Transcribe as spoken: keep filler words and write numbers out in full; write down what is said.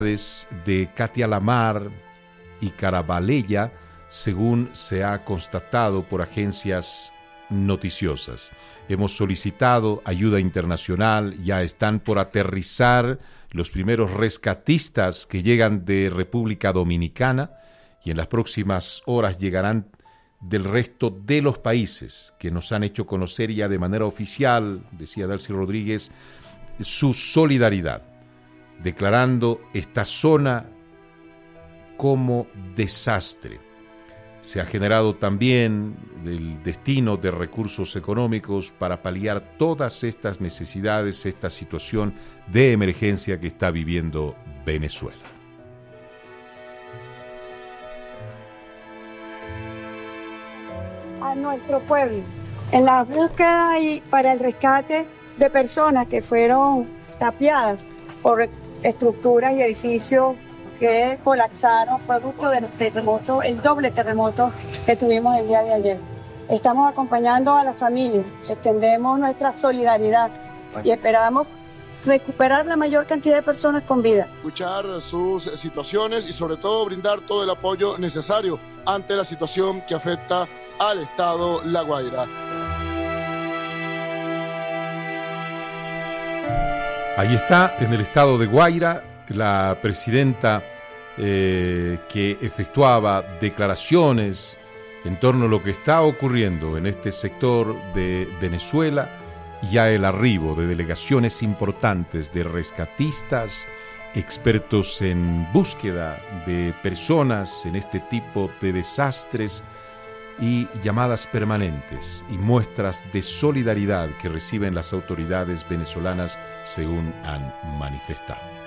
de Katia Lamar y Carabalella, según se ha constatado por agencias noticiosas. Hemos solicitado ayuda internacional, ya están por aterrizar los primeros rescatistas que llegan de República Dominicana y en las próximas horas llegarán del resto de los países que nos han hecho conocer ya de manera oficial, decía Delcy Rodríguez, su solidaridad, declarando esta zona como desastre. Se ha generado también el destino de recursos económicos para paliar todas estas necesidades, esta situación de emergencia que está viviendo Venezuela. A nuestro pueblo, en la búsqueda y para el rescate de personas que fueron tapiadas por estructuras y edificios que colapsaron producto del terremoto, el doble terremoto que tuvimos el día de ayer. Estamos acompañando a la familia, extendemos nuestra solidaridad y esperamos recuperar la mayor cantidad de personas con vida. Escuchar sus situaciones y sobre todo brindar todo el apoyo necesario ante la situación que afecta al estado La Guaira. Ahí está, en el estado de Guaira, la presidenta eh, que efectuaba declaraciones en torno a lo que está ocurriendo en este sector de Venezuela, ya el arribo de delegaciones importantes de rescatistas, expertos en búsqueda de personas en este tipo de desastres y llamadas permanentes y muestras de solidaridad que reciben las autoridades venezolanas según han manifestado.